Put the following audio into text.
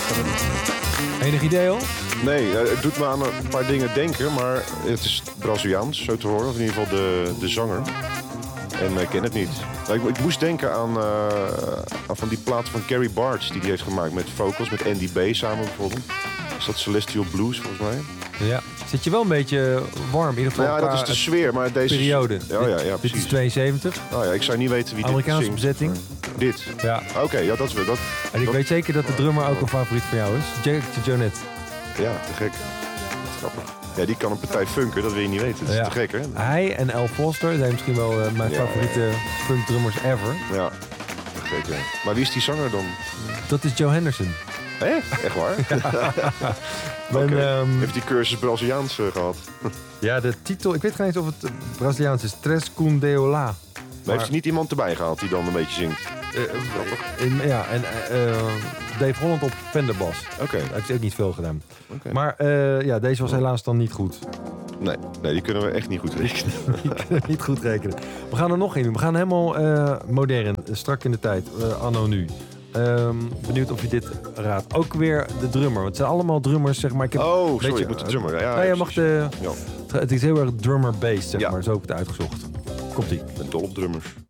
Enig idee al? Nee, het doet me aan een paar dingen denken, maar het is Braziliaans, zo te horen. Of in ieder geval de zanger. En ik ken het niet. Ik moest denken aan van die plaat van Gary Bartz die hij heeft gemaakt met vocals, met Andy B samen bijvoorbeeld. Is dat Celestial Blues volgens mij? Ja. Zit je wel een beetje warm, in ieder geval. Ja, dat is de sfeer, maar deze periode. Ja, Dit precies. is 72. Oh ja, ik zou niet weten wie Amerikaanse dit zingt. bezetting. Dit? Ja. Oké, ja, dat is weer dat. En ik weet zeker dat de drummer ook een favoriet van jou is. Jack Jonet. Ja, te gek. Grappig. Ja, die kan een partij funken, dat wil je niet weten. Dat is te gek, hè? Hij en Al Foster zijn misschien wel mijn favoriete funkdrummers ever. Ja, te gek, hè. Maar wie is die zanger dan? Dat is Joe Henderson. Echt waar? Heeft die cursus Braziliaans gehad? Ja, de titel, ik weet geen eens of het Braziliaans is. Tres com Deola. Maar heeft hij niet iemand erbij gehaald die dan een beetje zingt? Dave Holland op Fenderbas. Oké. Hij heeft ook niet veel gedaan. Maar deze was helaas dan niet goed. Nee, die kunnen we echt niet goed rekenen. Die kunnen we niet goed rekenen. We gaan er nog in doen. We gaan helemaal modern, strak in de tijd, anno nu. Benieuwd of je dit raadt. Ook weer de drummer. Want het zijn allemaal drummers, zeg maar. Ik moet de drummer. Ja, je mag het is heel erg drummer-based, zeg maar. Zo heb ik het uitgezocht. Komt-ie. Ik ben dol op drummers.